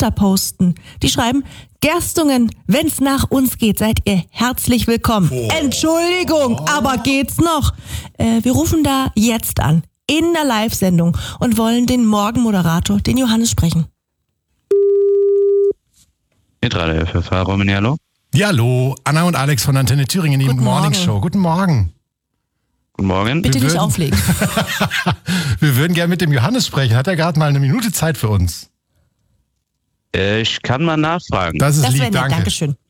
Insta posten. Die schreiben, Gerstungen, wenn's nach uns geht, seid ihr herzlich willkommen. Entschuldigung, aber geht's noch? Wir rufen da jetzt an, in der Live-Sendung und wollen den Morgenmoderator, den Johannes, sprechen. Mitradio FFH, Romani, hallo? Ja, hallo, Anna und Alex von Antenne Thüringen, die Morning Show. Guten Morgen. Guten Morgen. Bitte nicht auflegen. Wir würden gerne mit dem Johannes sprechen. Hat er gerade mal eine Minute Zeit für uns? Ich kann mal nachfragen. Das ist Das lieb, wäre nett, danke. Dankeschön.